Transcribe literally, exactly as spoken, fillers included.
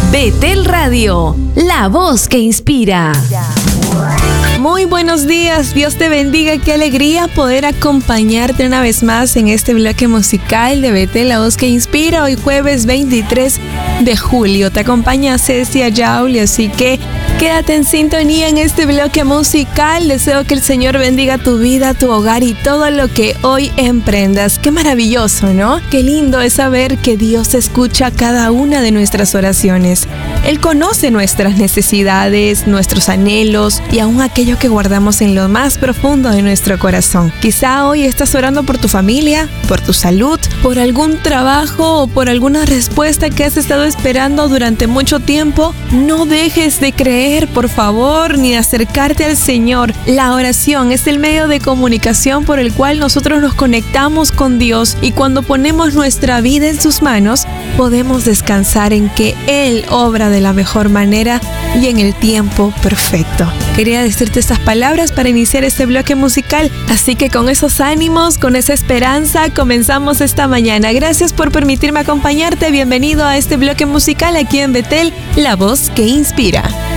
Betel Radio, la voz que inspira. Muy buenos días, Dios te bendiga, qué alegría poder acompañarte una vez más en este bloque musical de Betel, la voz que inspira. Hoy jueves veintitrés de julio, te acompaña Cecia Yauli, así que quédate en sintonía en este bloque musical. Deseo que el Señor bendiga tu vida, tu hogar y todo lo que hoy emprendas. Qué maravilloso, ¿no? Qué lindo es saber que Dios escucha cada una de nuestras oraciones. Él conoce nuestras necesidades, nuestros anhelos y aún aquello que guardamos en lo más profundo de nuestro corazón. Quizá hoy estás orando por tu familia, por tu salud, por algún trabajo o por alguna respuesta que has estado esperando durante mucho tiempo. No dejes de creer, por favor, ni de acercarte al Señor. La oración es el medio de comunicación por el cual nosotros nos conectamos con Dios, y cuando ponemos nuestra vida en sus manos, podemos descansar en que Él obra de la mejor manera y en el tiempo perfecto. Quería decirte estas palabras para iniciar este bloque musical, así que con esos ánimos, con esa esperanza, comenzamos esta mañana. Gracias por permitirme acompañarte. Bienvenido a este bloque musical aquí en Betel, la voz que inspira.